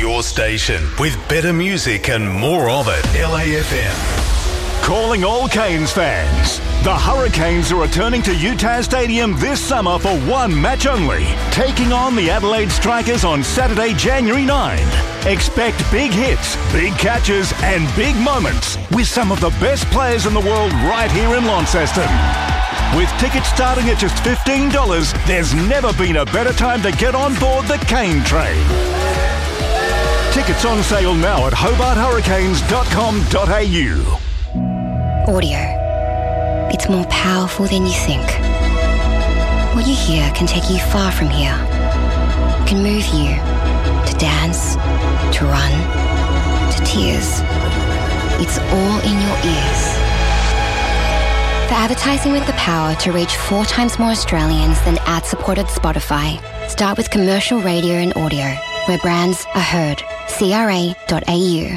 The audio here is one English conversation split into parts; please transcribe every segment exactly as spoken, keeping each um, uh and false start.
your station with better music and more of it. L A F M. Calling all Canes fans. The Hurricanes are returning to U T A S Stadium this summer for one match only, taking on the Adelaide Strikers on Saturday, January ninth. Expect big hits, big catches and big moments with some of the best players in the world right here in Launceston. With tickets starting at just fifteen dollars, there's never been a better time to get on board the Cane Train. Tickets on sale now at hobart hurricanes dot com dot a u. Audio. It's more powerful than you think. What you hear can take you far from here. It can move you to dance, to run, to tears. It's all in your ears. For advertising with the power to reach four times more Australians than ad-supported Spotify, start with commercial radio and audio, where brands are heard. C R A dot A U.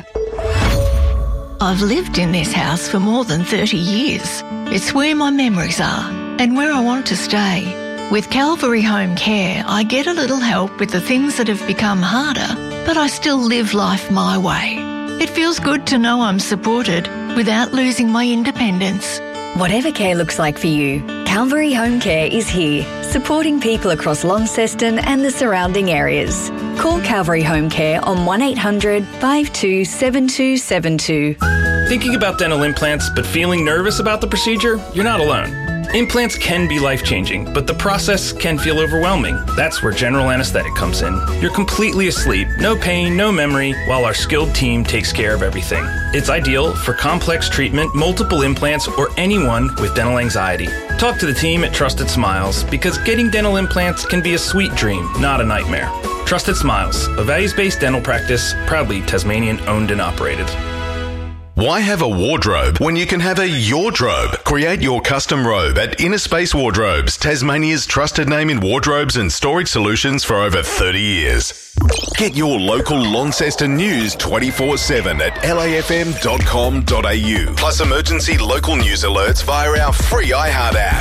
I've lived in this house for more than thirty years. It's where my memories are and where I want to stay. With Calvary Home Care, I get a little help with the things that have become harder, but I still live life my way. It feels good to know I'm supported without losing my independence. Whatever care looks like for you, Calvary Home Care is here, supporting people across Launceston and the surrounding areas. Call Calvary Home Care on one eight hundred five two seven two seven two. Thinking about dental implants but feeling nervous about the procedure? You're not alone. Implants can be life-changing, but the process can feel overwhelming. That's where general anesthetic comes in. You're completely asleep, no pain, no memory, while our skilled team takes care of everything. It's ideal for complex treatment, multiple implants, or anyone with dental anxiety. Talk to the team at Trusted Smiles, because getting dental implants can be a sweet dream, not a nightmare. Trusted Smiles, a values-based dental practice, proudly Tasmanian owned and operated. Why have a wardrobe when you can have a Yordrobe? Create your custom robe at Inner Space Wardrobes, Tasmania's trusted name in wardrobes and storage solutions for over thirty years. Get your local Launceston news twenty-four seven at L A F M dot com dot a u. Plus emergency local news alerts via our free iHeart app.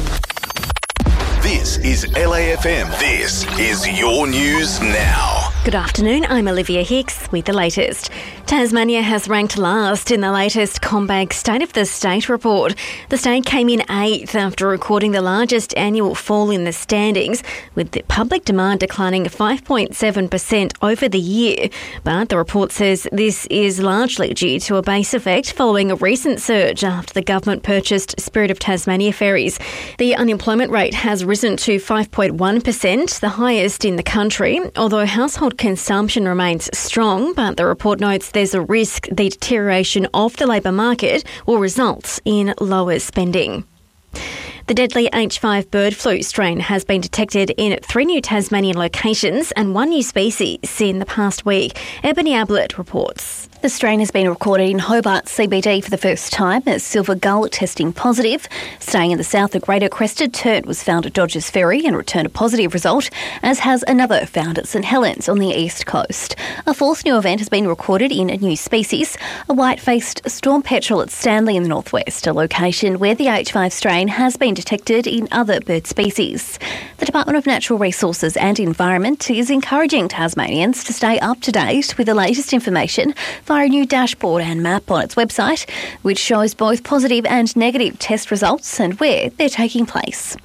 This is L A F M. This is your news now. Good afternoon, I'm Olivia Hicks with the latest. Tasmania has ranked last in the latest CommBank State of the State report. The state came in eighth after recording the largest annual fall in the standings, with the public demand declining five point seven percent over the year. But the report says this is largely due to a base effect following a recent surge after the government purchased Spirit of Tasmania ferries. The unemployment rate has risen to five point one percent, the highest in the country, although household consumption remains strong. But the report notes there's a risk the deterioration of the labour market will result in lower spending. The deadly H five bird flu strain has been detected in three new Tasmanian locations and one new species in the past week. Ebony Ablett reports. The strain has been recorded in Hobart C B D for the first time as silver gull testing positive. Staying in the south, a greater crested tern was found at Dodgers Ferry and returned a positive result, as has another found at St Helens on the east coast. A fourth new event has been recorded in a new species, a white-faced storm petrel at Stanley in the northwest, a location where the H five strain has been detected in other bird species. The Department of Natural Resources and Environment is encouraging Tasmanians to stay up to date with the latest information via a new dashboard and map on its website, which shows both positive and negative test results and where they're taking place.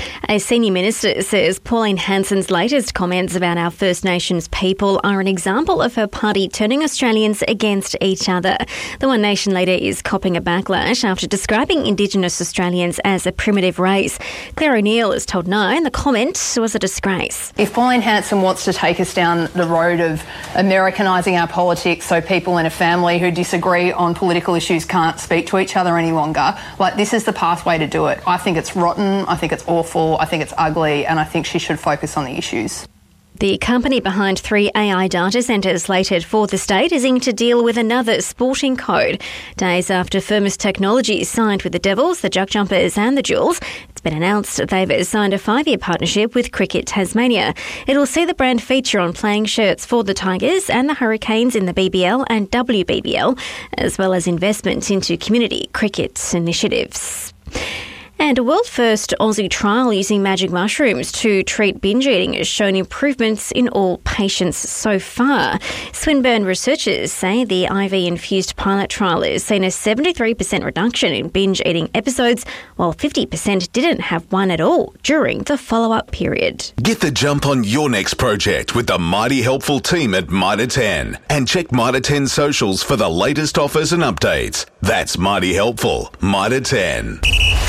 A senior minister says Pauline Hanson's latest comments about our First Nations people are an example of her party turning Australians against each other. The One Nation leader is copping a backlash after describing Indigenous Australians as a primitive race. Claire O'Neill has told Nine the comment was a disgrace. If Pauline Hanson wants to take us down the road of Americanising our politics so people in a family who disagree on political issues can't speak to each other any longer, like, this is the pathway to do it. I think it's rotten. I think it's awful. I think it's ugly, and I think she should focus on the issues. The company behind three A I data centres slated for the state is in to deal with another sporting code. Days after Firmus Technologies signed with the Devils, the Jug Jumpers and the Jewels, it's been announced they've signed a five-year partnership with Cricket Tasmania. It'll see the brand feature on playing shirts for the Tigers and the Hurricanes in the B B L and W B B L, as well as investment into community cricket initiatives. And a world-first Aussie trial using magic mushrooms to treat binge eating has shown improvements in all patients so far. Swinburne researchers say the I V-infused pilot trial has seen a seventy-three percent reduction in binge eating episodes, while fifty percent didn't have one at all during the follow-up period. Get the jump on your next project with the mighty helpful team at Mitre ten. And check Mitre ten socials for the latest offers and updates. That's mighty helpful. Mitre ten.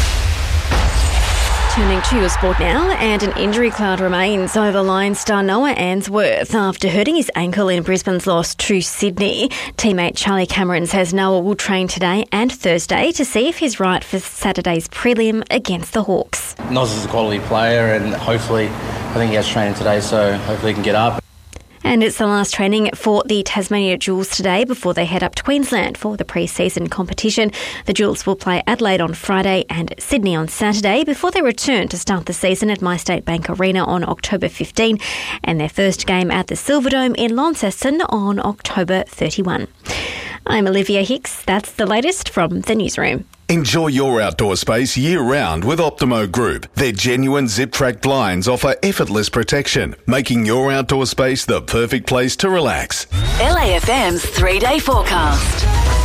Turning to your sport now, and an injury cloud remains over Lions star Noah Answorth after hurting his ankle in Brisbane's loss to Sydney. Teammate Charlie Cameron says Noah will train today and Thursday to see if he's right for Saturday's prelim against the Hawks. Noz is a quality player, and hopefully, I think he has training today, so hopefully he can get up. And it's the last training for the Tasmania Jewels today before they head up to Queensland for the pre-season competition. The Jewels will play Adelaide on Friday and Sydney on Saturday before they return to start the season at MyState Bank Arena on October fifteenth and their first game at the Silverdome in Launceston on October thirty-first. I'm Olivia Hicks. That's the latest from the newsroom. Enjoy your outdoor space year-round with Optimo Group. Their genuine zip-track blinds offer effortless protection, making your outdoor space the perfect place to relax. L A F M's three-day forecast.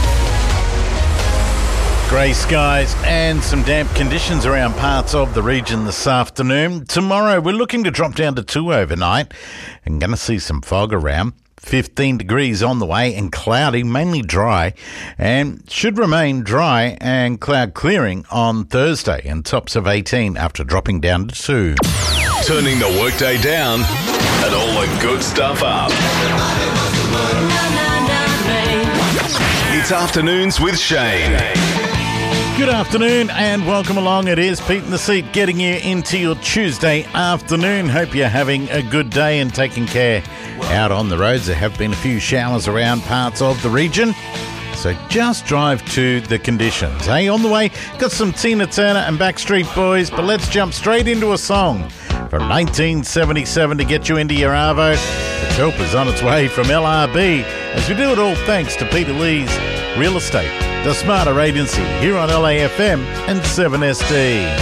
Grey skies and some damp conditions around parts of the region this afternoon. Tomorrow we're looking to drop down to two overnight and going to see some fog around. fifteen degrees on the way and cloudy, mainly dry, and should remain dry and cloud clearing on Thursday, and tops of eighteen after dropping down to two. Turning the workday down and all the good stuff up. It's Afternoons with Shane. Good afternoon and welcome along. It is Pete in the Seat getting you into your Tuesday afternoon. Hope you're having a good day and taking care out on the roads. There have been a few showers around parts of the region, so just drive to the conditions. Hey, on the way, got some Tina Turner and Backstreet Boys, but let's jump straight into a song from nineteen seventy-seven to get you into your Arvo. The help is on its way from L R B, as we do it all thanks to Peter Lee's Real Estate, the Smarter Agency, here on L A F M and seven S D.